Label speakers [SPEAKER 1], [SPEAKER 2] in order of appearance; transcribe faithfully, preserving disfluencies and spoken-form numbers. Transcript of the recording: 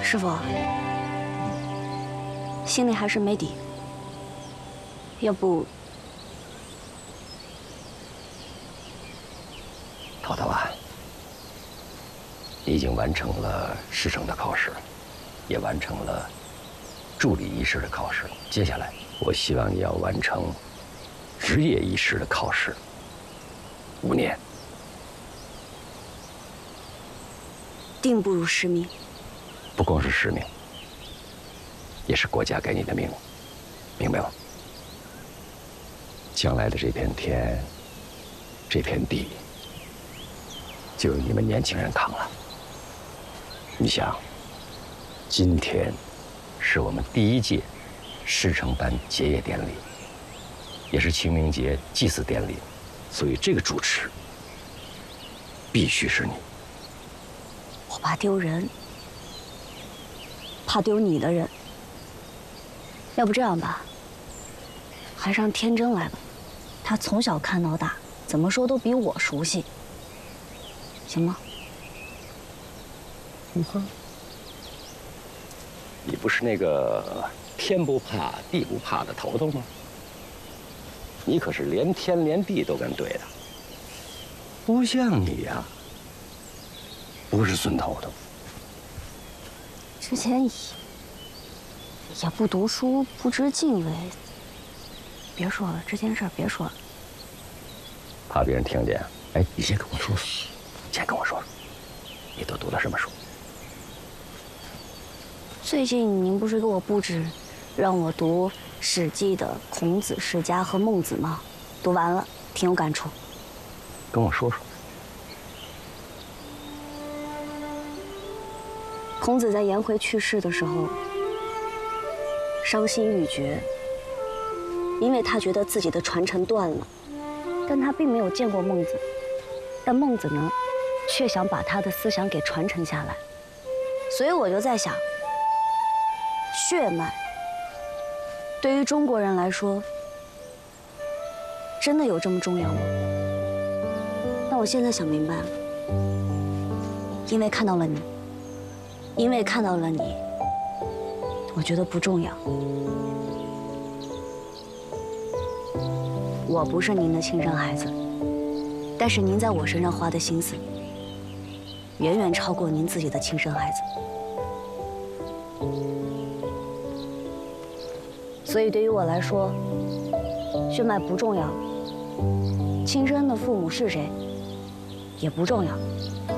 [SPEAKER 1] 师傅，心里还是没底，要不……
[SPEAKER 2] 淘淘啊，你已经完成了师承的考试，也完成了助理医师的考试。接下来，我希望你要完成执业医师的考试，五年。
[SPEAKER 1] 定不辱使命。
[SPEAKER 2] 不光是使命，也是国家给你的命，明白吗？将来的这片天，这片地，就由你们年轻人扛了。你想，今天是我们第一届师承班结业典礼，也是清明节祭祀典礼，所以这个主持必须是你。
[SPEAKER 1] 我怕丢人，怕丢你的人。要不这样吧，还是让天真来吧。他从小看到大，怎么说都比我熟悉，行吗？
[SPEAKER 2] 如何？你不是那个天不怕地不怕的头头吗？你可是连天连地都敢对的，不像你呀、啊，不是孙头头。
[SPEAKER 1] 之前也也不读书，不知敬畏。别说了，这件事儿别说了。
[SPEAKER 2] 怕别人听见？哎，你先跟我说说，先跟我说说，你都读了什么书？
[SPEAKER 1] 最近您不是给我布置，让我读《史记》的孔子、世家和孟子吗？读完了，挺有感触。
[SPEAKER 2] 跟我说说。
[SPEAKER 1] 孔子在颜回去世的时候，伤心欲绝，因为他觉得自己的传承断了，但他并没有见过孟子，但孟子呢，却想把他的思想给传承下来，所以我就在想，血脉对于中国人来说，真的有这么重要吗？但我现在想明白了，因为看到了你。因为看到了你，我觉得不重要。我不是您的亲生孩子，但是您在我身上花的心思，远远超过您自己的亲生孩子。所以对于我来说，血脉不重要，亲生的父母是谁也不重要。